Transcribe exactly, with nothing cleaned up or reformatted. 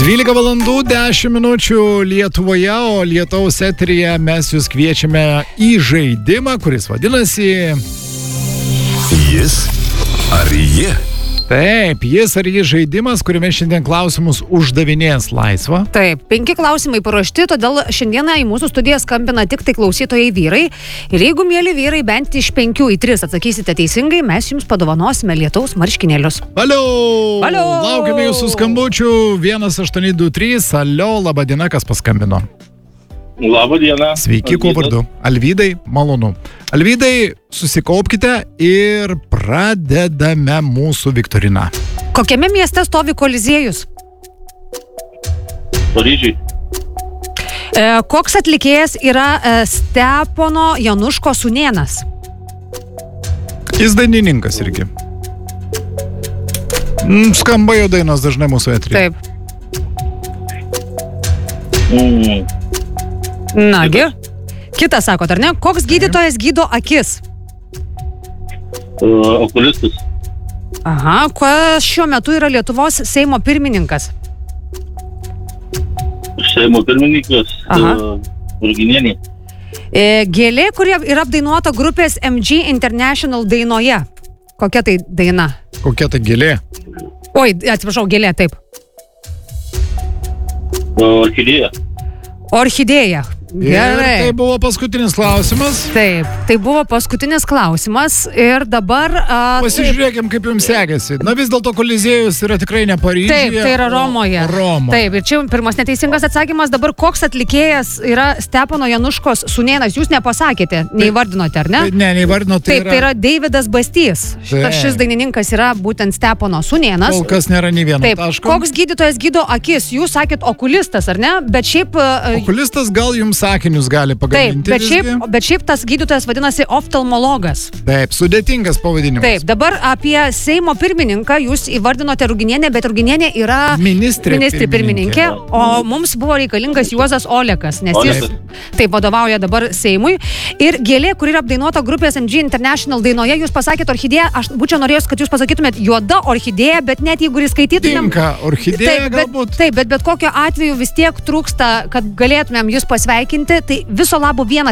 dvylika valandų dešimt minučių Lietuvoje, o Lietaus eteryje mes jūs kviečiame į žaidimą, kuris vadinasi... Jis ar ji? Taip, jis ar ji žaidimas, kuriame šiandien klausimus uždavinės Laisva. Taip, penki klausimai paruošti, todėl šiandieną į mūsų studiją skambina tik tai klausytojai vyrai. Ir jeigu, mėly vyrai, bent iš penkių į tris atsakysite teisingai, mes jums padovanosime Lietaus marškinėlius. Alio! Alio! Laukiame jūsų skambučių. vienas aštuoni du trys. Alio, laba diena, kas paskambino? Labą dieną. Sveiki, kuo vardu? Alvydai, malonu. Alvydai, susikaupkite ir pradedame mūsų viktoriną. Kokiame mieste stovi Koliziejus? Paryžiui. E, koks atlikėjas yra e, Stepono Januško sūnėnas? Jis dainininkas irgi. Mm, skamba jo dainos dažnai mūsų eteryje. Taip. Mm. Nagi. Kitą sakot, ar ne? Koks gydytojas gydo akis? Uh, okulistas. Aha, kas šiuo metu yra Lietuvos Seimo pirmininkas? Seimo pirmininkas. Aha. Uh, Urginienė. E, gėlė, kuri yra apdainuota grupės M G International dainoje. Kokia tai daina? Kokia tai gėlė? Oi, atsiprašau, gėlė, taip. Uh, Orchidėja. Orchidėja. Gerai. Ir tai buvo paskutinis klausimas. Taip, tai buvo paskutinis klausimas ir dabar... A, Pasižiūrėkim, kaip jums sekėsi. Na vis dėlto Koliziejus yra tikrai ne Paryžiuje. Taip, tai yra Romoje. Roma. Taip, ir čia pirmas neteisingas atsakymas. Dabar koks atlikėjas yra Stepono Januškos sūnėnas? Jūs nepasakėte, neįvardinote, ar ne? Tai, ne, neįvardinote. Taip, tai yra Deividas Bastys. Šitas, šis dainininkas yra būtent Stepono sūnėnas. Kol kas nėra nei vieno Taip, taško. koks gydytojas gydo akis? Jūs sakėt okulistas, ar ne? Bet šiaip... Okulistas gal jums sakinius gali pagaminti. Taip, bet šiaip, bet šiaip tas gydytojas vadinasi oftalmologas. Taip, sudėtingas pavadinimas. Taip, dabar apie Seimo pirmininką jūs įvardinote Ruginienę, bet Ruginienė yra ministrė, ministrė pirmininkė, pirmininkė, o mums buvo reikalingas Juozas Olekas, nes Olekas. jis taip vadovauja dabar Seimui. Ir gėlė, kuri yra apdainuota grupės M G International dainoje, jūs pasakėt orchidėja, aš būčiau norėjus, kad jūs pasakytumėt juoda orchidėja, bet net jeigu ir skaitytumėm... Tinka, orchidėja taip, galbūt. Bet, taip, bet bet kokiu atveju vis tiek trūksta, kad galėtumėm jūs pasveikinti. Tai viso labo vienas